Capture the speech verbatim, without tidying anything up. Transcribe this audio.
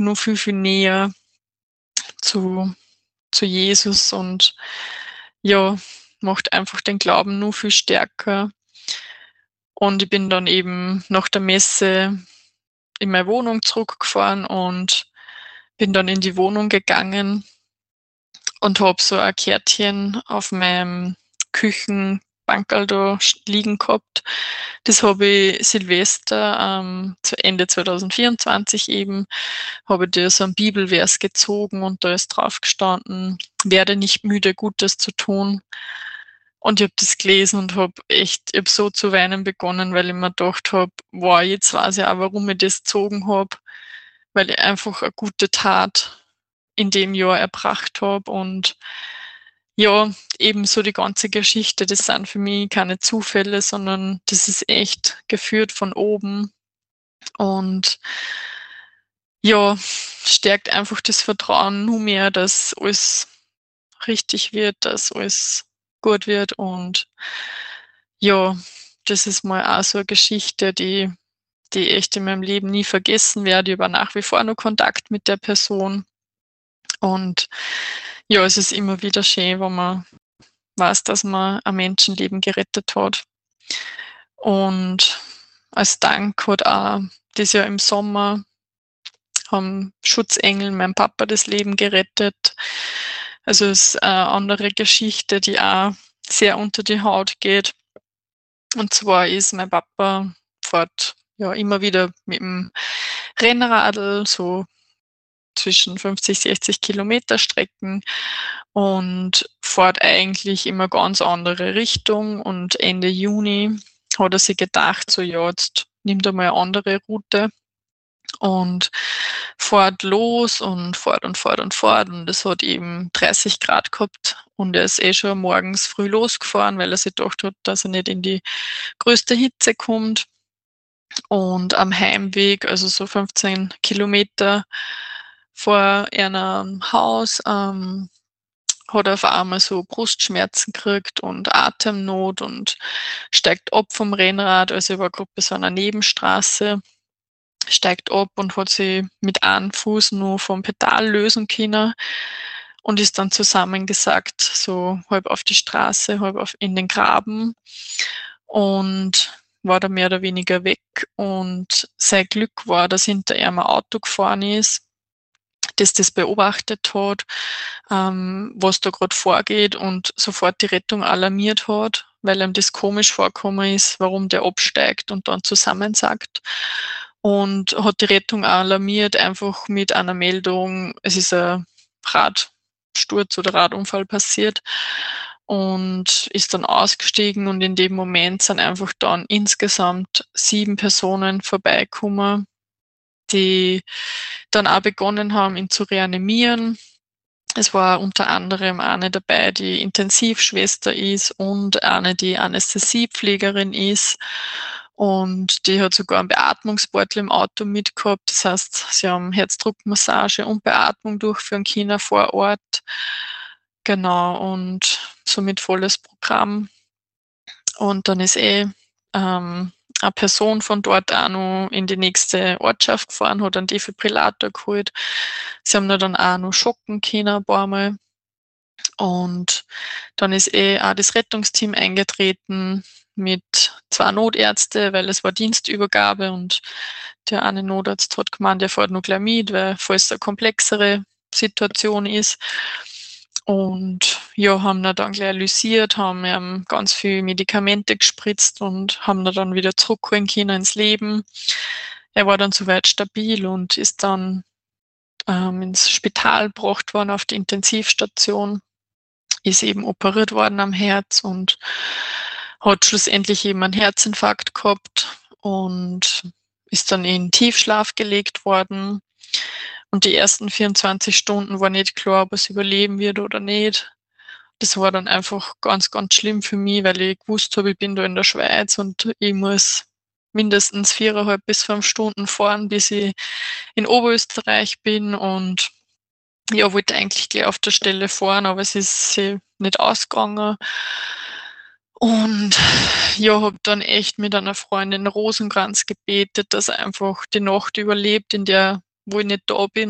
nur viel, viel näher zu zu Jesus und ja, macht einfach den Glauben nur viel stärker. Und ich bin dann eben nach der Messe in meine Wohnung zurückgefahren und bin dann in die Wohnung gegangen und habe so ein Kärtchen auf meinem Küchenbankerl da liegen gehabt. Das habe ich Silvester, ähm, zu Ende zwanzig vierundzwanzig eben, habe ich da so 'n Bibelvers gezogen und da ist drauf gestanden: „Werde nicht müde, Gutes zu tun.“ Und ich habe das gelesen und habe echt ich habe so zu weinen begonnen, weil ich mir gedacht habe: „Wow, jetzt weiß ich auch, warum ich das gezogen habe“, weil ich einfach eine gute Tat in dem Jahr erbracht habe und ja, eben so die ganze Geschichte, das sind für mich keine Zufälle, sondern das ist echt geführt von oben und ja, stärkt einfach das Vertrauen nur mehr, dass alles richtig wird, dass alles gut wird und ja, das ist mal auch so 'ne Geschichte, die die ich echt in meinem Leben nie vergessen werde. Ich habe auch nach wie vor noch Kontakt mit der Person und ja, es ist immer wieder schön, wenn man weiß, dass man ein Menschenleben gerettet hat. Und als Dank hat auch dieses Jahr im Sommer haben Schutzengel meinem Papa das Leben gerettet. Also, ist eine andere Geschichte, die auch sehr unter die Haut geht. Und zwar ist mein Papa fährt, ja, immer wieder mit'm Rennradl so zwischen fünfzig, sechzig Kilometer Strecken und fährt eigentlich in 'ne ganz andere Richtung. Und Ende Juni hat er sich gedacht, so: „Ja, jetzt nimmt er mal eine andere Route“ und fährt los und fährt und fährt und fährt und es hat eben dreißig Grad gehabt und er ist eh schon morgens früh losgefahren, weil er sich gedacht hat, dass er nicht in die größte Hitze kommt. Und am Heimweg, also so fünfzehn Kilometer vor ihrem Haus, ähm, hat er auf einmal so Brustschmerzen gekriegt und Atemnot und steigt ab vom Rennrad. Also, er war grad bei so einer Nebenstraße, steigt ab und hat sich mit einem Fuß nur vom Pedal lösen können und ist dann zusammengesackt, so halb auf die Straße, halb auf in den Graben und war da mehr oder weniger weg. Und sein Glück war, dass hinter ihm ein Auto gefahren ist, das das beobachtet hat, ähm, was da grad vorgeht und sofort die Rettung alarmiert hat, weil ihm das komisch vorgekommen ist, warum der absteigt und dann zusammensackt. Und hat die Rettung alarmiert, einfach mit einer Meldung, es ist ein Radsturz oder Radunfall passiert und ist dann ausgestiegen und in dem Moment sind einfach dann insgesamt sieben Personen vorbeigekommen, die dann auch begonnen haben, ihn zu reanimieren. Es war unter anderem eine dabei, die Intensivschwester ist und eine, die Anästhesiepflegerin ist. Und die hat sogar 'n Beatmungsbeutel im Auto mitgehabt. Das heißt, sie haben Herzdruckmassage und Beatmung durchführen können vor Ort. Genau, und somit volles Programm. Und dann ist eh, ähm, eine Person von dort auch noch in die nächste Ortschaft gefahren, hat einen Defibrillator geholt. Sie haben ihn dann auch noch schocken können ein paarmal. Und dann ist eh auch das Rettungsteam eingetreten mit zwei Notärzte, weil es war Dienstübergabe und der eine Notarzt hat gemeint, er fährt nur gleich mit, weil falls eine komplexere Situation ist. Und ja, haben ihn dann gleich lysiert, haben ihm ganz viel Medikamente gespritzt und haben ihn dann wieder zurückholen können ins Leben. Er war dann so weit stabil und ist dann, ähm, ins Spital gebracht worden auf die Intensivstation, ist eben operiert worden am Herz und hat schlussendlich eben einen Herzinfarkt gehabt und ist dann in Tiefschlaf gelegt worden. Und die ersten vierundzwanzig Stunden war nicht klar, ob er's überleben wird oder nicht. Das war dann einfach ganz, ganz schlimm für mich, weil ich gewusst habe, ich bin da in der Schweiz und ich muss mindestens viereinhalb bis fünf Stunden fahren, bis ich in Oberösterreich bin und ja, wollte eigentlich gleich auf der Stelle fahren, aber es ist sich nicht ausgegangen. Und ja, habe dann echt mit einer Freundin Rosenkranz gebetet, dass er einfach die Nacht überlebt, in der wo ich nicht da bin.